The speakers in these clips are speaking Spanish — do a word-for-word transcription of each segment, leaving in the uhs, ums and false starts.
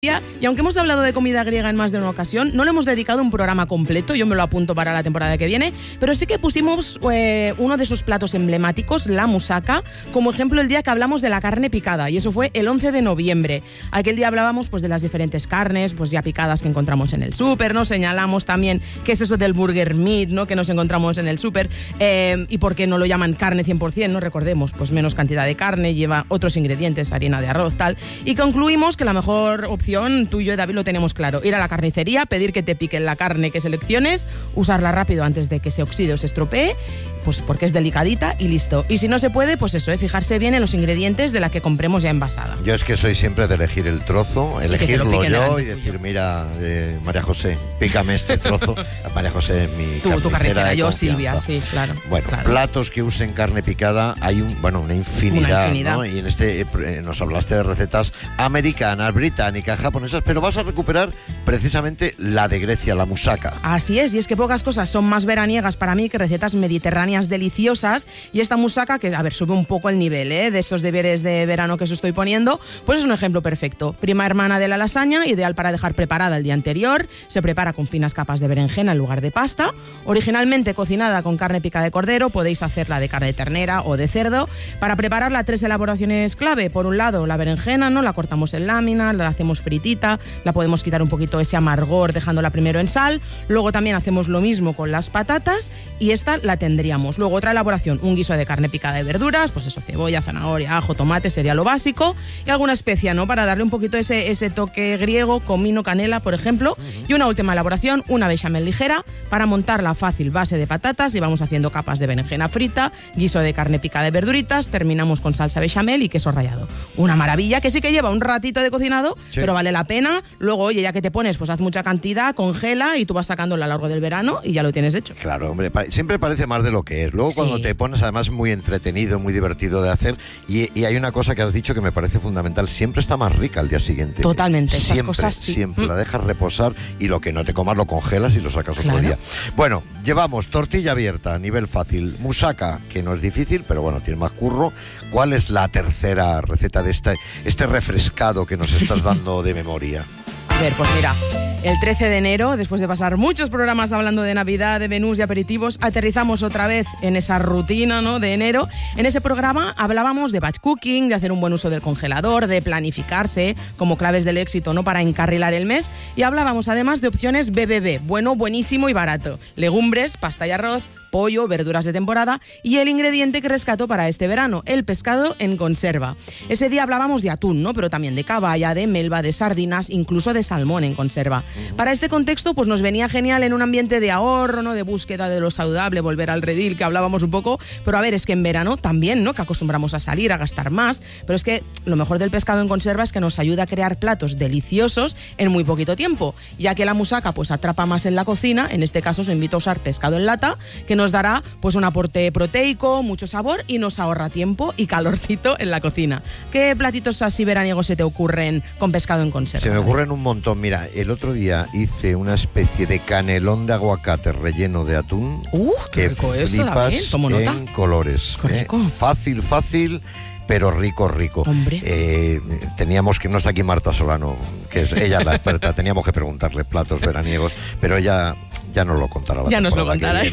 Y aunque hemos hablado de comida griega en más de una ocasión, no le hemos dedicado un programa completo, yo me lo apunto para la temporada que viene, pero sí que pusimos eh, uno de sus platos emblemáticos, la moussaka, como ejemplo el día que hablamos de la carne picada, y eso fue el once de noviembre. Aquel día hablábamos pues de las diferentes carnes pues ya picadas que encontramos en el súper, ¿no? Señalamos también qué es eso del burger meat, ¿no? Que nos encontramos en el súper, eh, y por qué no lo llaman carne cien por ciento, ¿no? Recordemos, pues menos cantidad de carne, lleva otros ingredientes, harina de arroz, tal, y concluimos que la mejor opción, tú y yo, David, lo tenemos claro: ir a la carnicería, pedir que te piquen la carne que selecciones, usarla rápido antes de que se oxide o se estropee, pues porque es delicadita y listo. Y si no se puede, pues eso, ¿eh? Fijarse bien en los ingredientes de la que compremos ya envasada. Yo es que soy siempre de elegir el trozo, elegirlo yo y decir, mira, eh, María José, pícame este trozo. María José es mi Tú, tu carnicera, yo, confianza. Silvia, sí, claro. Bueno, claro. Platos que usen carne picada, hay un, bueno, una infinidad, una infinidad. ¿no? Y en este eh, nos hablaste de recetas americanas, británicas, japonesas, pero vas a recuperar precisamente la de Grecia, la moussaka. Así es, y es que pocas cosas son más veraniegas para mí que recetas mediterráneas deliciosas, y esta moussaka, que a ver, sube un poco el nivel ¿eh? de estos deberes de verano que os estoy poniendo, pues es un ejemplo perfecto. Prima hermana de la lasaña, ideal para dejar preparada el día anterior, se prepara con finas capas de berenjena en lugar de pasta. Originalmente cocinada con carne pica de cordero, podéis hacerla de carne de ternera o de cerdo. Para prepararla, tres elaboraciones clave. Por un lado, la berenjena, ¿no? La cortamos en láminas, la hacemos fritita, la podemos quitar un poquito ese amargor dejándola primero en sal. Luego también hacemos lo mismo con las patatas, y esta la tendríamos. Luego otra elaboración, un guiso de carne picada de verduras, pues eso, cebolla, zanahoria, ajo, tomate, sería lo básico, y alguna especia, ¿no? Para darle un poquito ese, ese toque griego, comino, canela, por ejemplo. Y una última elaboración, una bechamel ligera, para montar la fácil base de patatas, y vamos haciendo capas de berenjena frita, guiso de carne picada de verduritas, terminamos con salsa bechamel y queso rallado. Una maravilla, que sí que lleva un ratito de cocinado, sí, pero vale la pena. Luego, oye, ya que te pones, pues haz mucha cantidad, congela y tú vas sacándola a lo largo del verano y ya lo tienes hecho. Claro, hombre, siempre parece más de lo que es. Luego, sí, cuando te pones, además, muy entretenido, muy divertido de hacer, y, y hay una cosa que has dicho que me parece fundamental: siempre está más rica al día siguiente. Totalmente, siempre, esas cosas sí. Siempre, mm. la dejas reposar, y lo que no te comas lo congelas y lo sacas claro. otro día. Bueno, llevamos tortilla abierta, nivel fácil, moussaka, que no es difícil, pero bueno, tiene más curro. ¿Cuál es la tercera receta de este, este refrescado que nos estás dando de memoria? A ver, pues mira, el trece de enero, después de pasar muchos programas hablando de Navidad, de menús y aperitivos, aterrizamos otra vez en esa rutina, ¿no?, de enero. En ese programa hablábamos de batch cooking, de hacer un buen uso del congelador, de planificarse como claves del éxito, ¿no?, para encarrilar el mes. Y hablábamos además de opciones B B B, bueno, buenísimo y barato. Legumbres, pasta y arroz, pollo, verduras de temporada, y el ingrediente que rescato para este verano, el pescado en conserva. Ese día hablábamos de atún, ¿no?, pero también de caballa, de melva, de sardinas, incluso de salmón en conserva. Uh-huh. Para este contexto, pues nos venía genial en un ambiente de ahorro, ¿no?, de búsqueda de lo saludable, volver al redil, que hablábamos un poco, pero a ver, es que en verano también, ¿no?, que acostumbramos a salir, a gastar más, pero es que lo mejor del pescado en conserva es que nos ayuda a crear platos deliciosos en muy poquito tiempo, ya que la moussaka pues atrapa más en la cocina. En este caso os invito a usar pescado en lata, que nos dará pues un aporte proteico, mucho sabor, y nos ahorra tiempo y calorcito en la cocina. ¿Qué platitos así veraniegos se te ocurren con pescado en conserva? Se me ocurren un montón. Mira, el otro día hice una especie de canelón de aguacate relleno de atún. ¡Uh, qué que rico eso, flipas David! ¿Tomo nota? En colores. ¡Qué rico! ¿eh? Fácil, fácil, pero rico, rico. Hombre. Eh, teníamos que... No está aquí Marta Solano, que es ella la experta. Teníamos que preguntarle platos veraniegos, pero ella... Ya nos lo contará la Ya nos lo contará.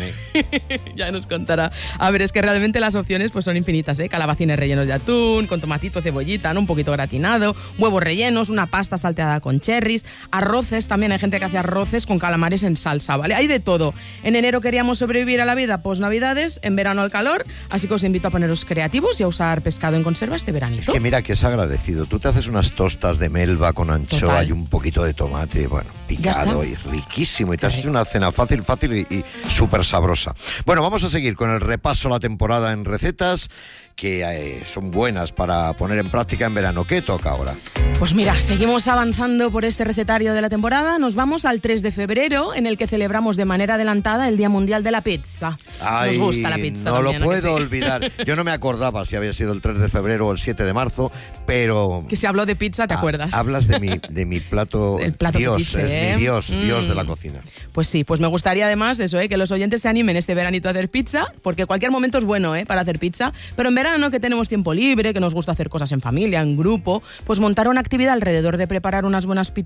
Ya nos contará. A ver, es que realmente las opciones pues son infinitas, ¿eh? Calabacines rellenos de atún, con tomatito, cebollita, ¿no?, un poquito gratinado, huevos rellenos, una pasta salteada con cherries, arroces, también hay gente que hace arroces con calamares en salsa, ¿vale? Hay de todo. En enero queríamos sobrevivir a la vida post-navidades, en verano al calor, así que os invito a poneros creativos y a usar pescado en conserva este veranito. Es que mira que es agradecido. Tú te haces unas tostas de melva con anchoa Total. y un poquito de tomate, bueno, picado y riquísimo, y te has hecho una cena fácil, fácil y, y súper sabrosa. Bueno, vamos a seguir con el repaso a la temporada en recetas que eh, son buenas para poner en práctica en verano. ¿Qué toca ahora? Pues mira, seguimos avanzando por este recetario de la temporada. Nos vamos al tres de febrero, en el que celebramos de manera adelantada el Día Mundial de la Pizza. Ay, nos gusta la pizza. No también, lo puedo ¿no? olvidar. Yo no me acordaba si había sido el tres de febrero o el siete de marzo, pero... Que se habló de pizza, ¿te ah, acuerdas? Hablas de mi, de mi plato, el plato Dios, fetiche, es ¿eh? mi Dios, mm. Dios de la cocina. Pues sí, pues me gustaría además eso, ¿eh?, que los oyentes se animen este veranito a hacer pizza, porque cualquier momento es bueno, ¿eh?, para hacer pizza, pero en verano verano, que tenemos tiempo libre, que nos gusta hacer cosas en familia, en grupo, pues montar una actividad alrededor de preparar unas buenas pizzas